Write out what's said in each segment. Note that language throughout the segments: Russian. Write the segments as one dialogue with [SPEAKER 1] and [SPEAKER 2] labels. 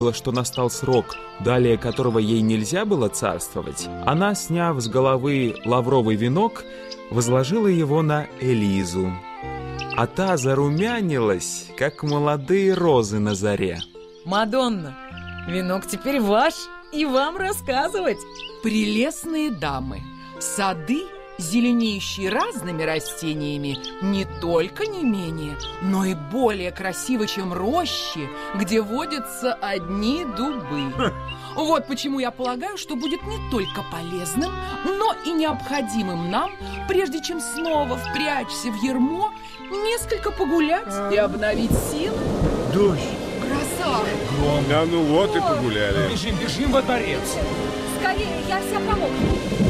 [SPEAKER 1] что настал срок, далее которого ей нельзя было царствовать, она, сняв с головы лавровый венок, возложила его на Элизу. А та зарумянилась, как молодые розы на заре.
[SPEAKER 2] Мадонна, венок теперь ваш, и вам рассказывать.
[SPEAKER 3] Прелестные дамы, сады, зеленеющие разными растениями, не только не менее, но и более красивы, чем рощи, где водятся одни дубы. Вот почему я полагаю, что будет не только полезным, но и необходимым нам, прежде чем снова впрячься в ярмо, несколько погулять и обновить силы.
[SPEAKER 4] Дождь.
[SPEAKER 3] Гроза.
[SPEAKER 4] Гром. Да ну вот и погуляли.
[SPEAKER 5] Бежим во дворец.
[SPEAKER 6] Скорее, я вся промокну.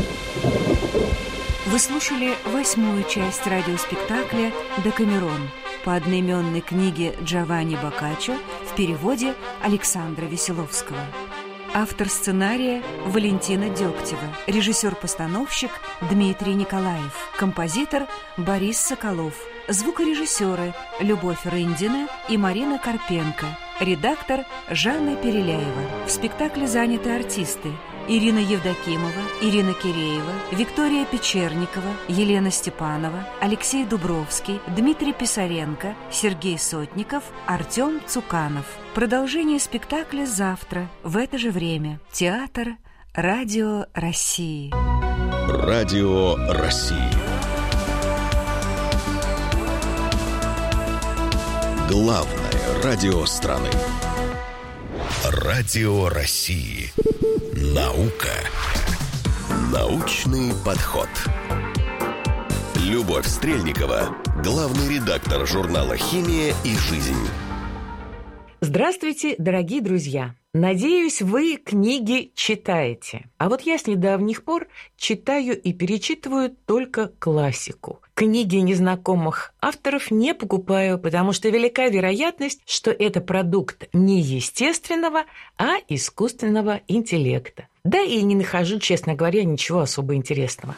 [SPEAKER 7] Вы слушали 8-ю часть радиоспектакля «Декамерон» по одноименной книге Джованни Боккаччо в переводе Александра Веселовского. Автор сценария Валентина Дегтева, режиссер-постановщик Дмитрий Николаев, композитор Борис Соколов, звукорежиссеры Любовь Рындина и Марина Карпенко, редактор Жанна Переляева. В спектакле заняты артисты: Ирина Евдокимова, Ирина Киреева, Виктория Печерникова, Елена Степанова, Алексей Дубровский, Дмитрий Писаренко, Сергей Сотников, Артем Цуканов. Продолжение спектакля завтра в это же время. Театр Радио России.
[SPEAKER 8] Радио России. Главное радио страны. Радио России. Наука. Научный подход. Любовь Стрельникова, главный редактор журнала «Химия и жизнь».
[SPEAKER 9] Здравствуйте, дорогие друзья! Надеюсь, вы книги читаете. А вот я с недавних пор читаю и перечитываю только классику. Книги незнакомых авторов не покупаю, потому что велика вероятность, что это продукт не естественного, а искусственного интеллекта. Да и не нахожу, честно говоря, ничего особо интересного.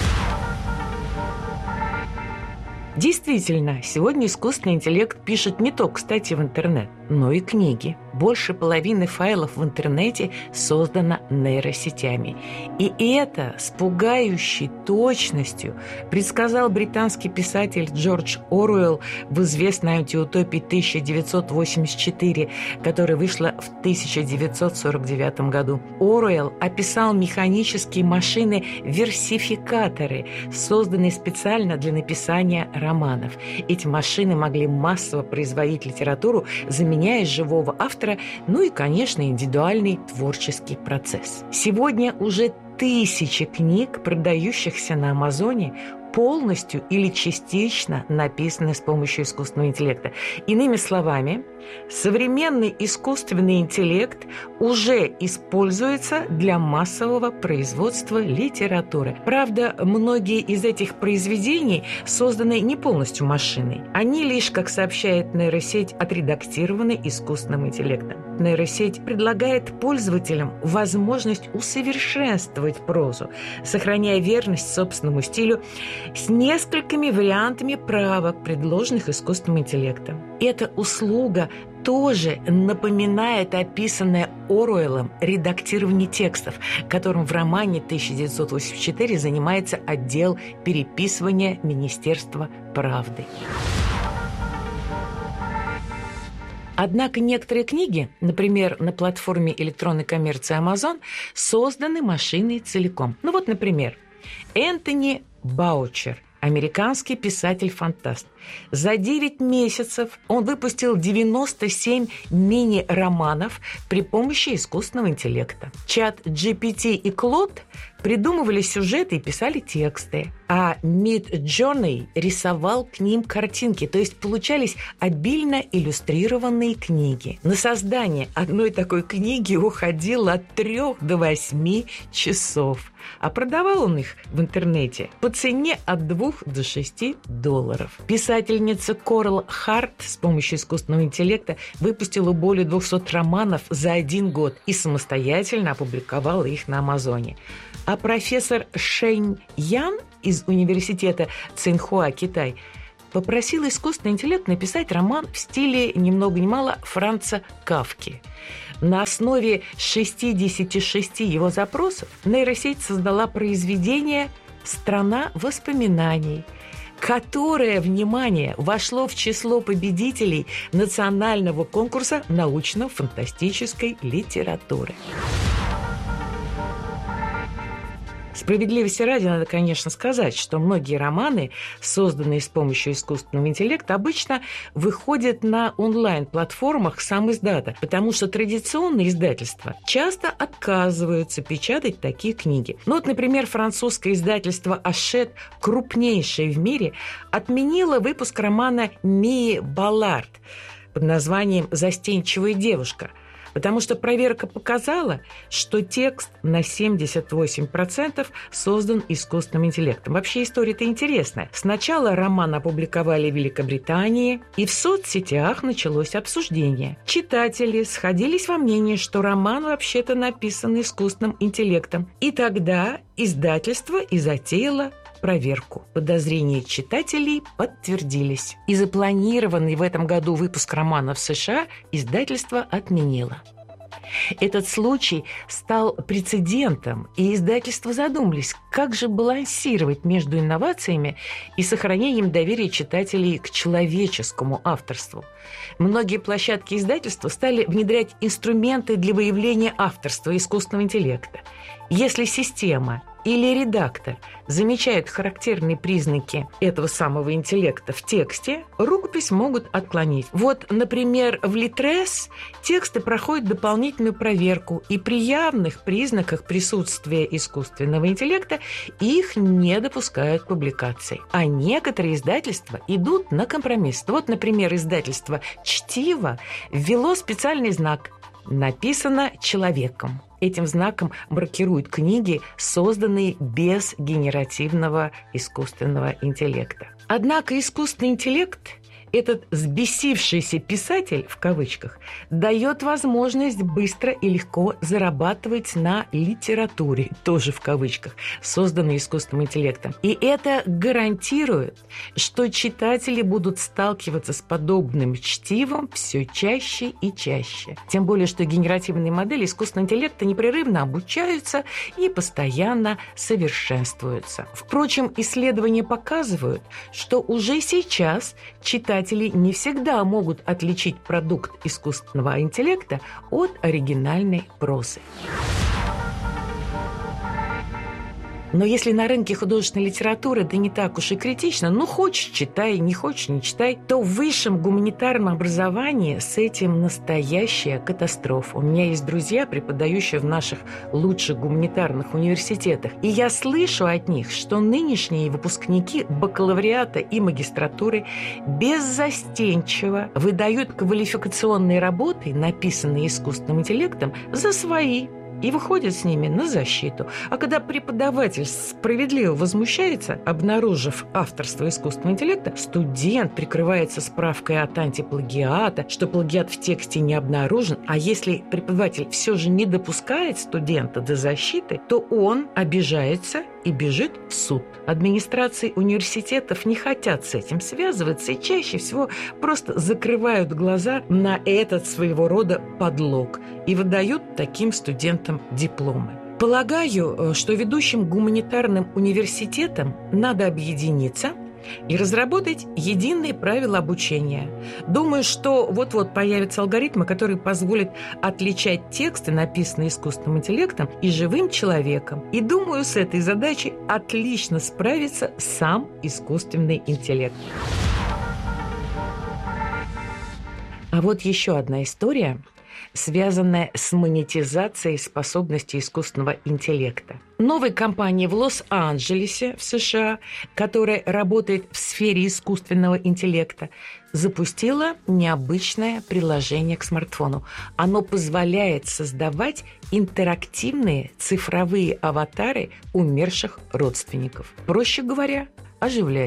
[SPEAKER 9] Действительно, сегодня искусственный интеллект пишет не только статьи в интернет, но и книги. Больше половины файлов в интернете создано нейросетями. И это с пугающей точностью предсказал британский писатель Джордж Оруэлл в известной антиутопии 1984, которая вышла в 1949 году. Оруэлл описал механические машины-версификаторы, созданные специально для написания романов. Эти машины могли массово производить литературу, заменяя живого автора, ну и, конечно, индивидуальный творческий процесс. Сегодня уже тысячи книг, продающихся на Амазоне, полностью или частично написаны с помощью искусственного интеллекта. Иными словами, современный искусственный интеллект уже используется для массового производства литературы. Правда, многие из этих произведений созданы не полностью машиной. Они лишь, как сообщает нейросеть, отредактированы искусственным интеллектом. Нейросеть предлагает пользователям возможность усовершенствовать прозу, сохраняя верность собственному стилю, с несколькими вариантами правок, предложенных искусственным интеллектом. Эта услуга тоже напоминает описанное Оруэллом редактирование текстов, которым в романе 1984 занимается отдел переписывания Министерства правды. Однако некоторые книги, например, на платформе электронной коммерции Amazon, созданы машиной целиком. Ну вот, например, Энтони Баучер, американский писатель-фантаст. За 9 месяцев он выпустил 97 мини-романов при помощи искусственного интеллекта. Чат GPT и Клод придумывали сюжеты и писали тексты, а Midjourney рисовал к ним картинки, то есть получались обильно иллюстрированные книги. На создание одной такой книги уходило от 3 до 8 часов, а продавал он их в интернете по цене от $2 до $6. Писательница Корал Харт с помощью искусственного интеллекта выпустила более 200 романов за 1 год и самостоятельно опубликовала их на Амазоне. А профессор Шэнь Ян из университета Цинхуа, Китай, попросил искусственный интеллект написать роман в стиле ни много ни мало Франца Кафки. На основе 66 его запросов нейросеть создала произведение «Страна воспоминаний», которое, внимание, вошло в число победителей национального конкурса научно-фантастической литературы. Справедливости ради надо, конечно, сказать, что многие романы, созданные с помощью искусственного интеллекта, обычно выходят на онлайн-платформах сам издата, потому что традиционные издательства часто отказываются печатать такие книги. Ну вот, например, французское издательство «Ашет», крупнейшее в мире, отменило выпуск романа Мии Баллард под названием «Застенчивая девушка», потому что проверка показала, что текст на 78% создан искусственным интеллектом. Вообще история-то интересная. Сначала роман опубликовали в Великобритании, и в соцсетях началось обсуждение. Читатели сходились во мнении, что роман вообще-то написан искусственным интеллектом. И тогда издательство и затеяло проверку. Подозрения читателей подтвердились. И запланированный в этом году выпуск романа в США издательство отменило. Этот случай стал прецедентом, и издательства задумались, как же балансировать между инновациями и сохранением доверия читателей к человеческому авторству. Многие площадки издательства стали внедрять инструменты для выявления авторства искусственного интеллекта. Если система или редактор замечают характерные признаки этого самого интеллекта в тексте, рукопись могут отклонить. Вот, например, в Литрес тексты проходят дополнительную проверку, и при явных признаках присутствия искусственного интеллекта их не допускают к публикации. А некоторые издательства идут на компромисс. Вот, например, издательство «Чтиво» ввело специальный знак «Написано человеком». Этим знаком маркируют книги, созданные без генеративного искусственного интеллекта. Однако искусственный интеллект, этот взбесившийся писатель, в кавычках, дает возможность быстро и легко зарабатывать на литературе, тоже в кавычках, созданной искусственным интеллектом. И это гарантирует, что читатели будут сталкиваться с подобным чтивом все чаще и чаще. Тем более, что генеративные модели искусственного интеллекта непрерывно обучаются и постоянно совершенствуются. Впрочем, исследования показывают, что уже сейчас читатели не всегда могут отличить продукт искусственного интеллекта от оригинальной прозы. Но если на рынке художественной литературы да не так уж и критично, ну хочешь – читай, не хочешь – не читай, то в высшем гуманитарном образовании с этим настоящая катастрофа. У меня есть друзья, преподающие в наших лучших гуманитарных университетах, и я слышу от них, что нынешние выпускники бакалавриата и магистратуры беззастенчиво выдают квалификационные работы, написанные искусственным интеллектом, за свои, и выходит с ними на защиту. А когда преподаватель справедливо возмущается, обнаружив авторство искусственного интеллекта, студент прикрывается справкой от антиплагиата, что плагиат в тексте не обнаружен, а если преподаватель все же не допускает студента до защиты, то он обижается и бежит в суд. Администрации университетов не хотят с этим связываться и чаще всего просто закрывают глаза на этот своего рода подлог и выдают таким студентам дипломы. Полагаю, что ведущим гуманитарным университетам надо объединиться и разработать единые правила обучения. Думаю, что вот-вот появятся алгоритмы, которые позволят отличать тексты, написанные искусственным интеллектом, и живым человеком. И думаю, с этой задачей отлично справится сам искусственный интеллект. А вот еще одна история, связанная с монетизацией способностей искусственного интеллекта. Новая компания в Лос-Анджелесе, в США, которая работает в сфере искусственного интеллекта, запустила необычное приложение к смартфону. Оно позволяет создавать интерактивные цифровые аватары умерших родственников. Проще говоря, оживлять их.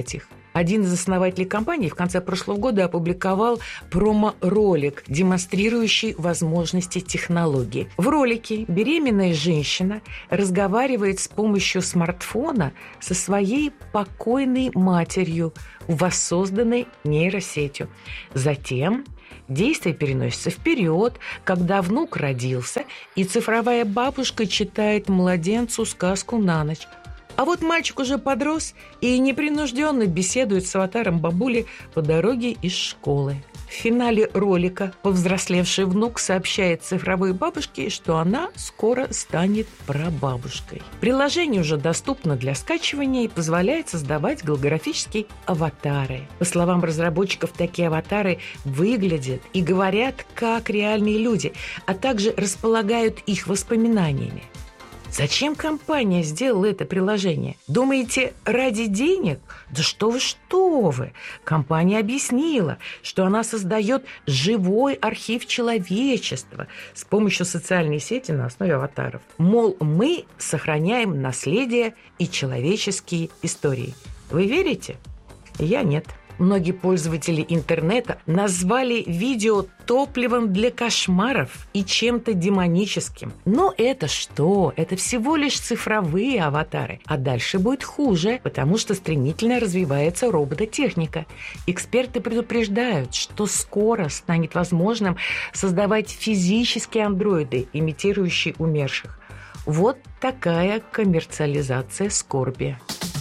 [SPEAKER 9] Один из основателей компании в конце прошлого года опубликовал промо-ролик, демонстрирующий возможности технологии. В ролике беременная женщина разговаривает с помощью смартфона со своей покойной матерью, воссозданной нейросетью. Затем действие переносится вперед, когда внук родился, и цифровая бабушка читает младенцу сказку на ночь. А вот мальчик уже подрос и непринужденно беседует с аватаром бабули по дороге из школы. В финале ролика повзрослевший внук сообщает цифровой бабушке, что она скоро станет прабабушкой. Приложение уже доступно для скачивания и позволяет создавать голографические аватары. По словам разработчиков, такие аватары выглядят и говорят как реальные люди, а также располагают их воспоминаниями. Зачем компания сделала это приложение? Думаете, ради денег? Да что вы! Компания объяснила, что она создает живой архив человечества с помощью социальной сети на основе аватаров. Мол, мы сохраняем наследие и человеческие истории. Вы верите? Я нет. Многие пользователи интернета назвали видео топливом для кошмаров и чем-то демоническим. Но это что? Это всего лишь цифровые аватары. А дальше будет хуже, потому что стремительно развивается робототехника. Эксперты предупреждают, что скоро станет возможным создавать физические андроиды, имитирующие умерших. Вот такая коммерциализация скорби.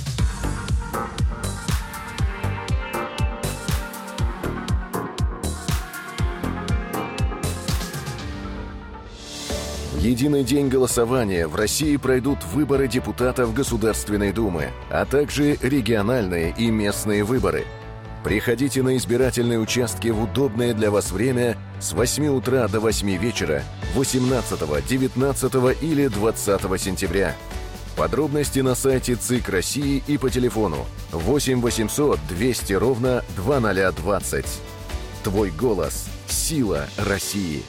[SPEAKER 8] В единый день голосования в России пройдут выборы депутатов Государственной Думы, а также региональные и местные выборы. Приходите на избирательные участки в удобное для вас время с 8 утра до 8 вечера 18, 19 или 20 сентября. Подробности на сайте ЦИК России и по телефону 8 800 200 ровно 2020. Твой голос – сила России.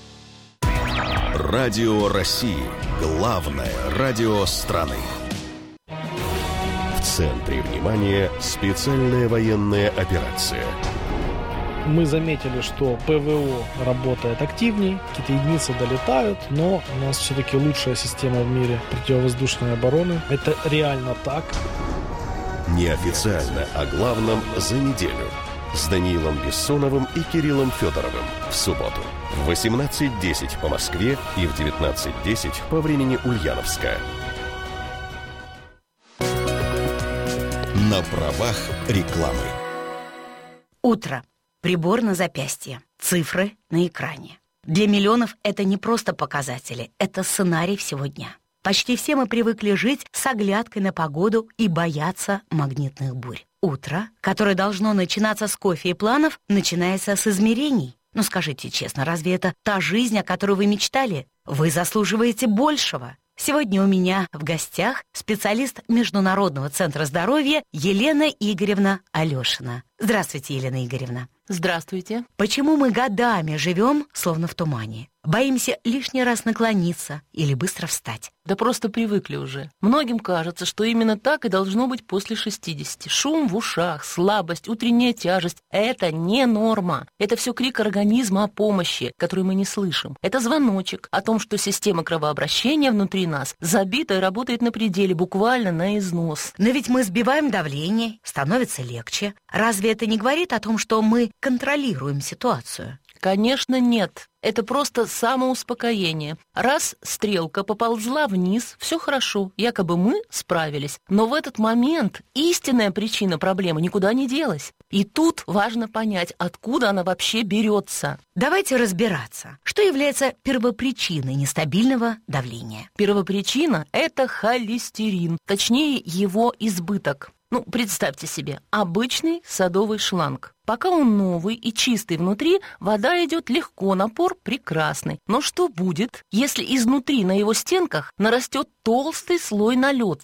[SPEAKER 5] Радио России. Главное радио страны. В центре внимания специальная военная операция.
[SPEAKER 10] Мы заметили, что ПВО работает активней, какие-то единицы долетают, но у нас все-таки лучшая система в мире противовоздушной обороны. Это реально так.
[SPEAKER 5] Неофициально о главном за неделю. С Даниилом Бессоновым и Кириллом Федоровым в субботу в 18:10 по Москве и в 19:10 по времени Ульяновска. На правах рекламы.
[SPEAKER 11] Утро. Прибор на запястье. Цифры на экране. Для миллионов это не просто показатели, это сценарий всего дня. Почти все мы привыкли жить с оглядкой на погоду и бояться магнитных бурь. Утро, которое должно начинаться с кофе и планов, начинается с измерений. Но скажите честно, разве это та жизнь, о которой вы мечтали? Вы заслуживаете большего. Сегодня у меня в гостях специалист Международного центра здоровья Елена Игоревна Алешина. Здравствуйте, Елена Игоревна.
[SPEAKER 3] Здравствуйте.
[SPEAKER 11] Почему мы годами живем, словно в тумане? Боимся лишний раз наклониться или быстро встать?
[SPEAKER 3] Да просто привыкли уже. Многим кажется, что именно так и должно быть после 60. Шум в ушах, слабость, утренняя тяжесть – это не норма. Это все крик организма о помощи, который мы не слышим. Это звоночек о том, что система кровообращения внутри нас забита и работает на пределе, буквально на износ.
[SPEAKER 11] Но ведь мы сбиваем давление, становится легче. Разве это не говорит о том, что мы контролируем ситуацию?
[SPEAKER 3] Конечно, нет. Это просто самоуспокоение. Раз стрелка поползла вниз, все хорошо, якобы мы справились. Но в этот момент истинная причина проблемы никуда не делась. И тут важно понять, откуда она вообще берется.
[SPEAKER 11] Давайте разбираться, что является первопричиной нестабильного давления.
[SPEAKER 3] Первопричина – это холестерин, точнее его избыток. Представьте себе, обычный садовый шланг. Пока он новый и чистый внутри, вода идет легко, напор прекрасный. Но что будет, если изнутри на его стенках нарастет толстый слой налета?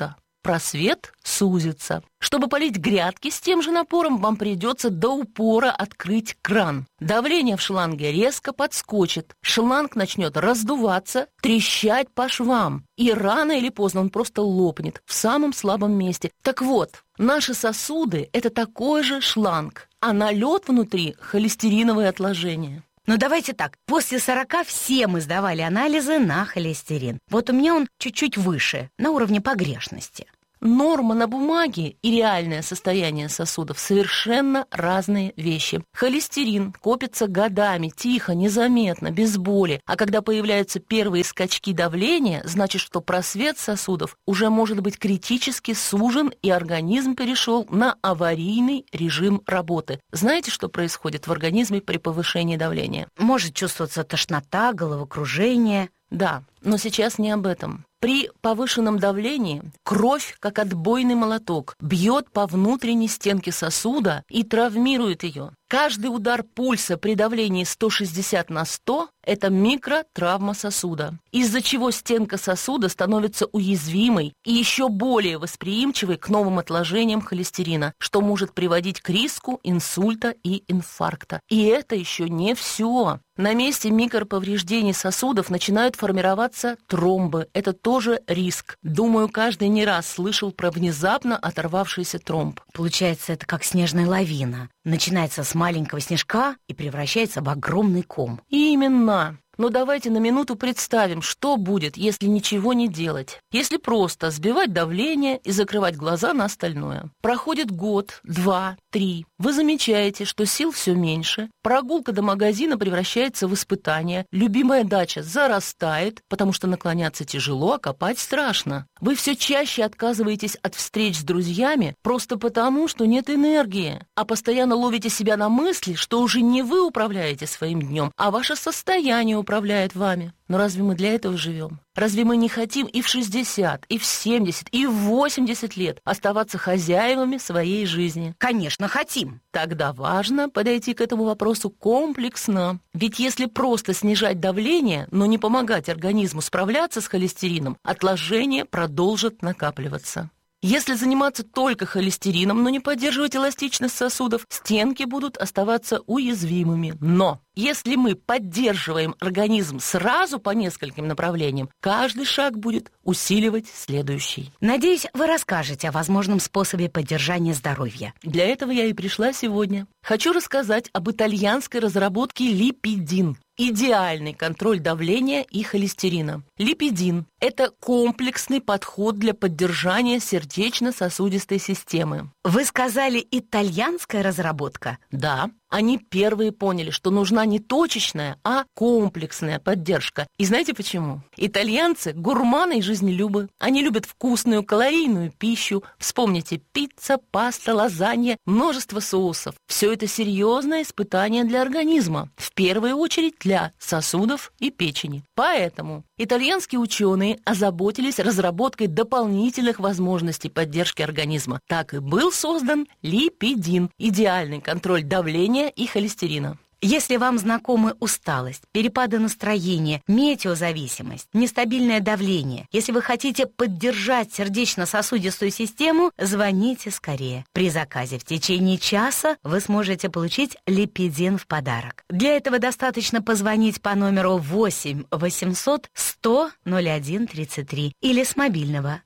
[SPEAKER 12] просвет сузится. Чтобы полить грядки с тем же напором, вам придется до упора открыть кран. Давление в шланге резко подскочит, шланг начнет раздуваться, трещать по швам, и рано или поздно он просто лопнет в самом слабом месте. Так вот, наши сосуды – это такой же шланг, а налет внутри – холестериновые отложения.
[SPEAKER 11] Ну давайте так, после 40 все мы сдавали анализы на холестерин. Вот у меня он чуть-чуть выше, на уровне погрешности.
[SPEAKER 12] Норма на бумаге и реальное состояние сосудов совершенно разные вещи. Холестерин копится годами, тихо, незаметно, без боли. А когда появляются первые скачки давления, значит, что просвет сосудов уже может быть критически сужен, и организм перешел на аварийный режим работы. Знаете, что происходит в организме при повышении давления?
[SPEAKER 11] Может чувствоваться тошнота, головокружение.
[SPEAKER 12] Да, но сейчас не об этом. При повышенном давлении кровь, как отбойный молоток, бьет по внутренней стенке сосуда и травмирует ее. Каждый удар пульса при давлении 160 на 100 – это микротравма сосуда, из-за чего стенка сосуда становится уязвимой и еще более восприимчивой к новым отложениям холестерина, что может приводить к риску инсульта и инфаркта. И это еще не все. На месте микроповреждений сосудов начинают формироваться тромбы. Это тоже риск. Думаю, каждый не раз слышал про внезапно оторвавшийся тромб.
[SPEAKER 11] Получается, это как снежная лавина. Начинается с маленького снежка и превращается в огромный ком.
[SPEAKER 12] Именно. Но давайте на минуту представим, что будет, если ничего не делать. Если просто сбивать давление и закрывать глаза на остальное. Проходит год, 2, 3. Вы замечаете, что сил все меньше. Прогулка до магазина превращается в испытание. Любимая дача зарастает, потому что наклоняться тяжело, а копать страшно. Вы все чаще отказываетесь от встреч с друзьями просто потому, что нет энергии. А постоянно ловите себя на мысли, что уже не вы управляете своим днем, а ваше состояние управляет вами. Но разве мы для этого живем? Разве мы не хотим и в 60, и в 70, и в 80 лет оставаться хозяевами своей жизни?
[SPEAKER 11] Конечно, хотим.
[SPEAKER 12] Тогда важно подойти к этому вопросу комплексно. Ведь если просто снижать давление, но не помогать организму справляться с холестерином, отложения продолжат накапливаться. Если заниматься только холестерином, но не поддерживать эластичность сосудов, стенки будут оставаться уязвимыми. Но если мы поддерживаем организм сразу по нескольким направлениям, каждый шаг будет усиливать следующий.
[SPEAKER 11] Надеюсь, вы расскажете о возможном способе поддержания здоровья.
[SPEAKER 12] Для этого я и пришла сегодня. Хочу рассказать об итальянской разработке липидин. Идеальный контроль давления и холестерина. Липидин – это комплексный подход для поддержания сердечно-сосудистой системы.
[SPEAKER 11] Вы сказали итальянская разработка?
[SPEAKER 12] Да. Они первые поняли, что нужна не точечная, а комплексная поддержка. И знаете почему? Итальянцы – гурманы и жизнелюбы. Они любят вкусную, калорийную пищу. Вспомните: пицца, паста, лазанья, множество соусов. Все это серьезное испытание для организма. В первую очередь для сосудов и печени. Поэтому итальянские ученые озаботились разработкой дополнительных возможностей поддержки организма. Так и был создан липидин – идеальный контроль давления и холестерина.
[SPEAKER 11] Если вам знакомы усталость, перепады настроения, метеозависимость, нестабильное давление, если вы хотите поддержать сердечно-сосудистую систему, звоните скорее. При заказе в течение часа вы сможете получить липидин в подарок. Для этого достаточно позвонить по номеру 8 800 100 01 33 или с мобильного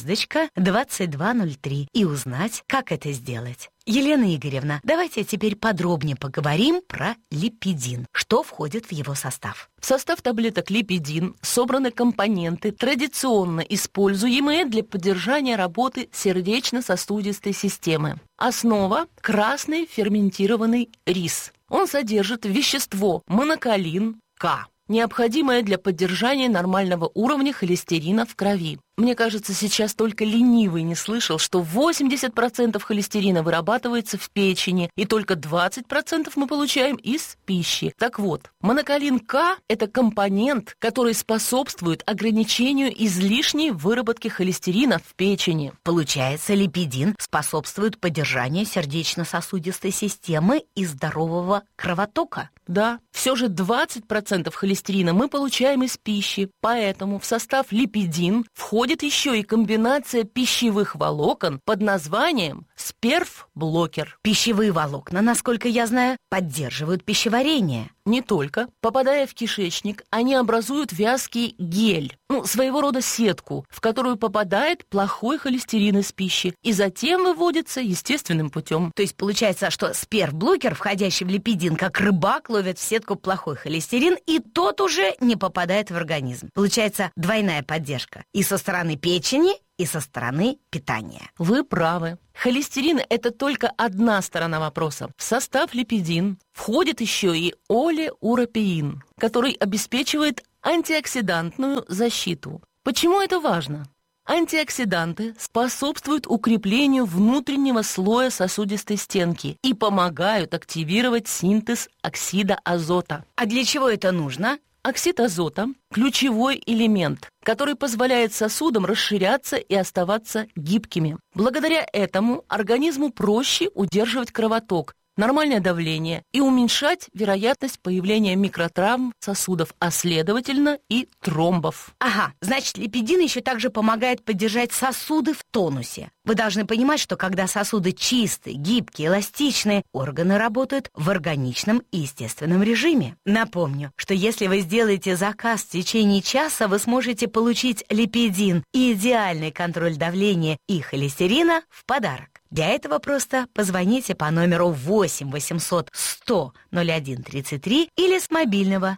[SPEAKER 11] *2203 и узнать, как это сделать. Елена Игоревна, давайте теперь подробнее поговорим про липидин. Что входит в его состав?
[SPEAKER 12] В состав таблеток липидин собраны компоненты, традиционно используемые для поддержания работы сердечно-сосудистой системы. Основа – красный ферментированный рис. Он содержит вещество моноколин К, необходимое для поддержания нормального уровня холестерина в крови. Мне кажется, сейчас только ленивый не слышал, что 80% холестерина вырабатывается в печени, и только 20% мы получаем из пищи. Так вот, моноколин К – это компонент, который способствует ограничению излишней выработки холестерина в печени.
[SPEAKER 11] Получается, липидин способствует поддержанию сердечно-сосудистой системы и здорового кровотока?
[SPEAKER 12] Да, все же 20% холестерина мы получаем из пищи, поэтому в состав липидин входит входит еще и комбинация пищевых волокон под названием сперв-блокер.
[SPEAKER 11] Пищевые волокна, насколько я знаю, поддерживают пищеварение.
[SPEAKER 12] Не только. Попадая в кишечник, они образуют вязкий гель, своего рода сетку, в которую попадает плохой холестерин из пищи и затем выводится естественным путем.
[SPEAKER 11] То есть получается, что сперв-блокер, входящий в липидин, как рыбак, ловит в сетку плохой холестерин, и тот уже не попадает в организм. Получается двойная поддержка и со стороны печени, и со стороны питания.
[SPEAKER 12] Вы правы. Холестерин – это только одна сторона вопроса. В состав липидин входит еще и олеуропеин, который обеспечивает антиоксидантную защиту. Почему это важно? Антиоксиданты способствуют укреплению внутреннего слоя сосудистой стенки и помогают активировать синтез оксида азота.
[SPEAKER 11] А для чего это нужно?
[SPEAKER 12] Оксид азота – ключевой элемент, который позволяет сосудам расширяться и оставаться гибкими. Благодаря этому организму проще удерживать кровоток, нормальное давление и уменьшать вероятность появления микротравм сосудов, а следовательно и тромбов.
[SPEAKER 11] Ага, значит, липидин еще также помогает поддержать сосуды в тонусе. Вы должны понимать, что когда сосуды чистые, гибкие, эластичные, органы работают в органичном и естественном режиме. Напомню, что если вы сделаете заказ в течение часа, вы сможете получить липидин и идеальный контроль давления и холестерина в подарок. Для этого просто позвоните по номеру 8 800 100 01 33 или с мобильного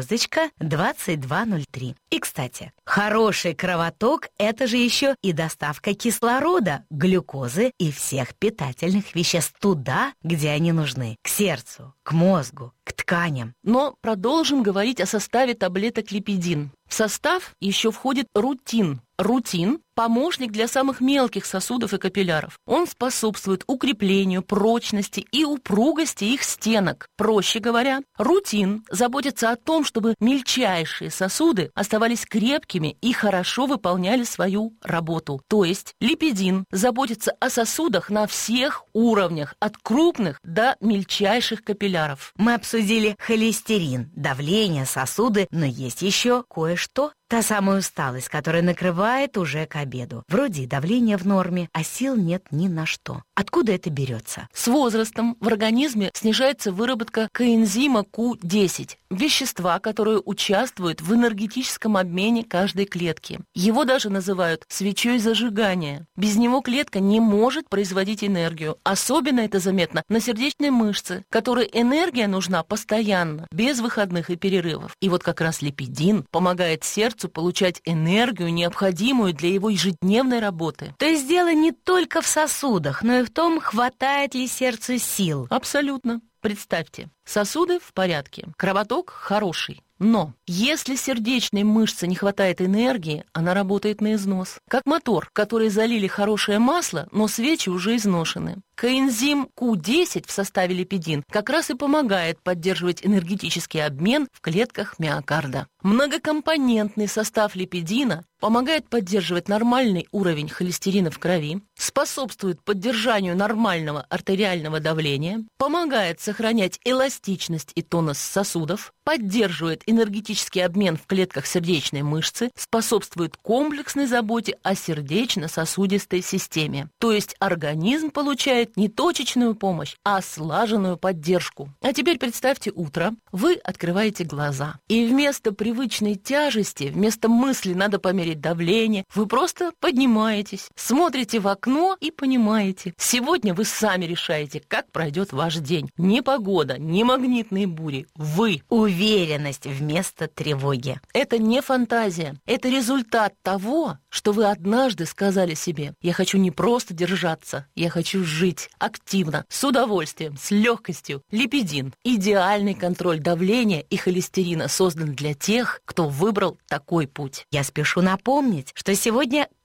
[SPEAKER 11] *2203. И, кстати, хороший кровоток – это же еще и доставка кислорода, глюкозы и всех питательных веществ туда, где они нужны – к сердцу, к мозгу, к тканям.
[SPEAKER 12] Но продолжим говорить о составе таблеток липидин. В состав еще входит рутин. Рутин – помощник для самых мелких сосудов и капилляров. Он способствует укреплению, прочности и упругости их стенок. Проще говоря, рутин заботится о том, чтобы мельчайшие сосуды оставались крепкими и хорошо выполняли свою работу. То есть липидин заботится о сосудах на всех уровнях, от крупных до мельчайших капилляров.
[SPEAKER 11] Мы обсудили холестерин, давление, сосуды, но есть еще кое-что. Та самая усталость, которая накрывает уже к обеду. Вроде и давление в норме, а сил нет ни на что. Откуда это берется?
[SPEAKER 12] С возрастом в организме снижается выработка коэнзима Q10, вещества, которое участвует в энергетическом обмене каждой клетки. Его даже называют свечой зажигания. Без него клетка не может производить энергию. Особенно это заметно на сердечной мышце, которой энергия нужна постоянно, без выходных и перерывов. И вот как раз липидин помогает сердцу получать энергию, необходимую для его ежедневной работы.
[SPEAKER 11] То есть дело не только в сосудах, но и в том, хватает ли сердцу сил.
[SPEAKER 12] Абсолютно. Представьте, сосуды в порядке, кровоток хороший. Но если сердечной мышце не хватает энергии, она работает на износ. Как мотор, в который залили хорошее масло, но свечи уже изношены. Коэнзим Q10 в составе липидин как раз и помогает поддерживать энергетический обмен в клетках миокарда. Многокомпонентный состав липидина помогает поддерживать нормальный уровень холестерина в крови, способствует поддержанию нормального артериального давления, помогает сохранять эластичность и тонус сосудов, поддерживает энергетический обмен в клетках сердечной мышцы, способствует комплексной заботе о сердечно-сосудистой системе. То есть организм получает не точечную помощь, а слаженную поддержку. А теперь представьте утро, вы открываете глаза, и вместо привычной тяжести, вместо мысли «надо померить давление», вы просто поднимаетесь, смотрите в окно и понимаете, сегодня вы сами решаете, как пройдет ваш день. Ни погода, ни магнитные бури, вы.
[SPEAKER 11] Уверенность вместо тревоги.
[SPEAKER 12] Это не фантазия, это результат того, что вы однажды сказали себе: «Я хочу не просто держаться, я хочу жить активно, с удовольствием, с легкостью». Липидин – идеальный контроль давления и холестерина создан для тех, кто выбрал такой путь.
[SPEAKER 11] Я спешу напомнить, что сегодня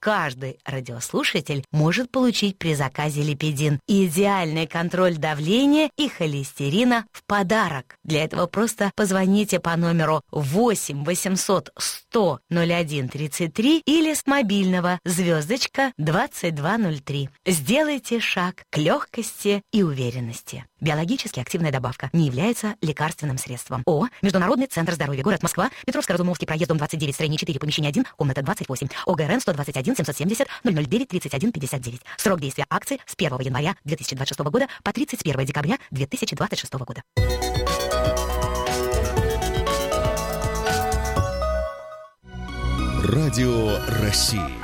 [SPEAKER 11] каждый радиослушатель может получить при заказе липидин, идеальный контроль давления и холестерина в подарок. Для этого просто позвоните по номеру 8 800 100 01 33 или с мобильного звездочка 2203. Сделайте шаг к легкости и уверенности. Биологически активная добавка не является лекарственным средством. ООО «Международный центр здоровья», город Москва, Петровско-Разумовский проезд, дом 29, строение 4, помещение 1, комната 28, ОГРН 121 770 009 31 59. Срок действия акции с 1 января 2026 года по 31 декабря 2026 года.
[SPEAKER 5] Радио России.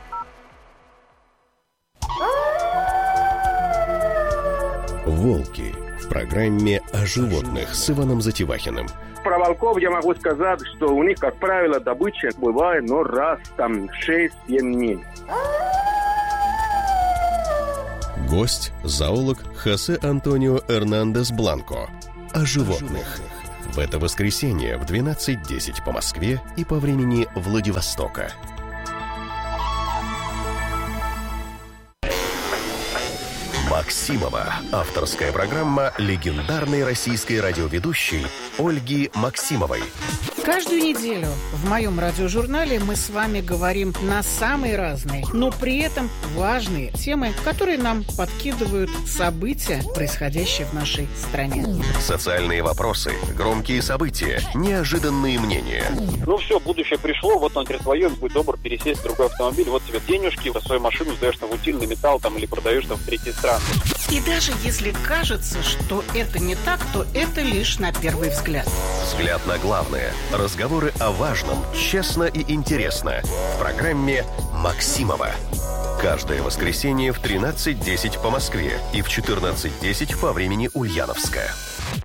[SPEAKER 5] «Волки» в программе о животных с Иваном Затевахиным.
[SPEAKER 13] Про волков я могу сказать, что у них, как правило, добыча бывает, раз там 6-7 дней.
[SPEAKER 5] Гость – зоолог Хосе Антонио Эрнандес Бланко. О животных. В это воскресенье в 12:10 по Москве и по времени Владивостока. Максимова. Авторская программа легендарной российской радиоведущей Ольги Максимовой.
[SPEAKER 14] Каждую неделю в моем радиожурнале мы с вами говорим на самые разные, но при этом важные темы, которые нам подкидывают события, происходящие в нашей стране.
[SPEAKER 5] Социальные вопросы, громкие события, неожиданные мнения.
[SPEAKER 15] Ну все, будущее пришло, вот он перед твоем, будь добр, пересесть в другой автомобиль, вот тебе денежки, свою машину сдаешь на утильный металл там, или продаешь там в третьей стране.
[SPEAKER 14] И даже если кажется, что это не так, то это лишь на первый взгляд.
[SPEAKER 5] Взгляд на главное. Разговоры о важном, честно и интересно. В программе «Максимова». Каждое воскресенье в 13:10 по Москве и в 14:10 по времени Ульяновска.